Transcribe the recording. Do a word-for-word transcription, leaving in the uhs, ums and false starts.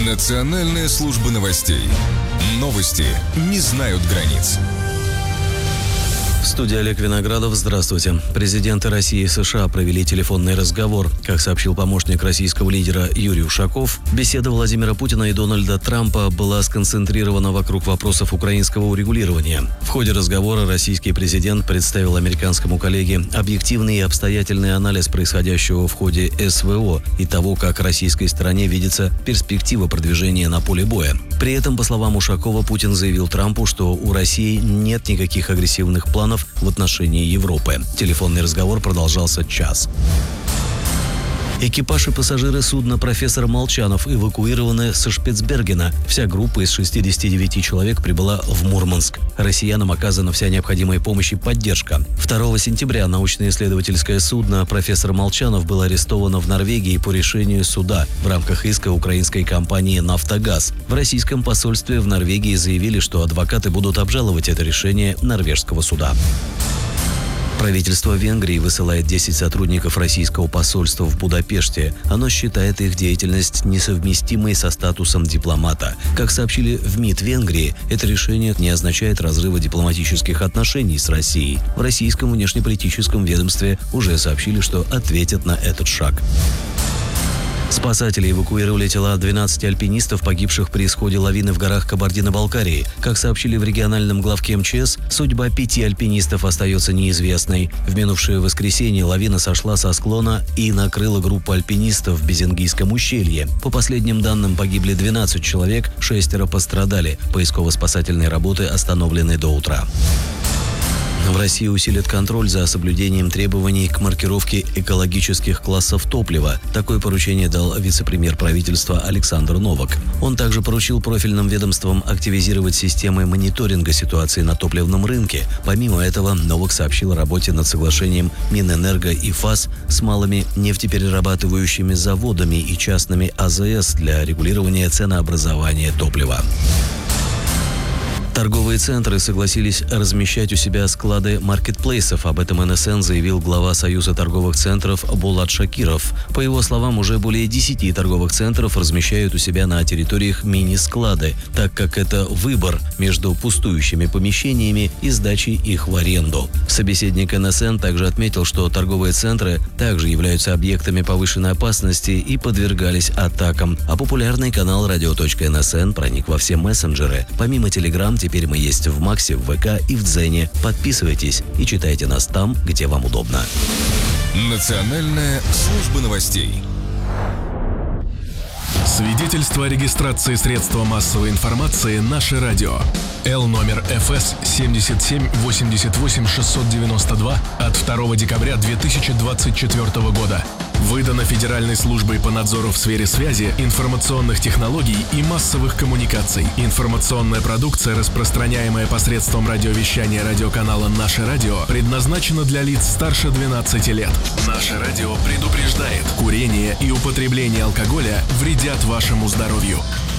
Национальная служба новостей. Новости не знают границ. В студии Олег Виноградов. Здравствуйте. Президенты России и США провели телефонный разговор. Как сообщил помощник российского лидера Юрий Ушаков, беседа Владимира Путина и Дональда Трампа была сконцентрирована вокруг вопросов украинского урегулирования. В ходе разговора российский президент представил американскому коллеге объективный и обстоятельный анализ происходящего в ходе СВО и того, как российской стороне видится перспектива продвижения на поле боя. При этом, по словам Ушакова, Путин заявил Трампу, что у России нет никаких агрессивных планов в отношении Европы. Телефонный разговор продолжался час. Экипаж и пассажиры судна «Профессор Молчанов» эвакуированы со Шпицбергена. Вся группа из шестидесяти девяти человек прибыла в Мурманск. Россиянам оказана вся необходимая помощь и поддержка. второго сентября научно-исследовательское судно «Профессор Молчанов» было арестовано в Норвегии по решению суда в рамках иска украинской компании «Нафтогаз». В российском посольстве в Норвегии заявили, что адвокаты будут обжаловать это решение норвежского суда. Правительство Венгрии высылает десять сотрудников российского посольства в Будапеште. Оно считает их деятельность несовместимой со статусом дипломата. Как сообщили в МИД Венгрии, это решение не означает разрыва дипломатических отношений с Россией. В российском внешнеполитическом ведомстве уже сообщили, что ответят на этот шаг. Спасатели эвакуировали тела двенадцати альпинистов, погибших при исходе лавины в горах Кабардино-Балкарии. Как сообщили в региональном главке МЧС, судьба пяти альпинистов остается неизвестной. В минувшее воскресенье лавина сошла со склона и накрыла группу альпинистов в Безингийском ущелье. По последним данным, погибли двенадцать человек, шестеро пострадали. Поисково-спасательные работы остановлены до утра. В России усилит контроль за соблюдением требований к маркировке экологических классов топлива. Такое поручение дал вице-премьер правительства Александр Новак. Он также поручил профильным ведомствам активизировать системы мониторинга ситуации на топливном рынке. Помимо этого, Новак сообщил о работе над соглашением Минэнерго и ФАС с малыми нефтеперерабатывающими заводами и частными АЗС для регулирования ценообразования топлива. Торговые центры согласились размещать у себя склады маркетплейсов. Об этом эн эс эн заявил глава Союза торговых центров Булат Шакиров. По его словам, уже более десяти торговых центров размещают у себя на территориях мини-склады, так как это выбор между пустующими помещениями и сдачей их в аренду. Собеседник эн эс эн также отметил, что торговые центры также являются объектами повышенной опасности и подвергались атакам. А популярный канал радио точка эн эс эн проник во все мессенджеры. Помимо Telegram, теперь мы есть в Максе, в вэ ка и в Дзене. Подписывайтесь и читайте нас там, где вам удобно. Национальная служба новостей. Свидетельство о регистрации средства массовой информации «Наше радио». Л номер эф эс семьдесят семь восемьдесят восемь шестьсот девяносто два от второго декабря две тысячи двадцать четвёртого года. Выдано Федеральной службой по надзору в сфере связи, информационных технологий и массовых коммуникаций. Информационная продукция, распространяемая посредством радиовещания радиоканала «Наше радио», предназначена для лиц старше двенадцати лет. «Наше радио» предупреждает: курение и употребление алкоголя вредят вашему здоровью.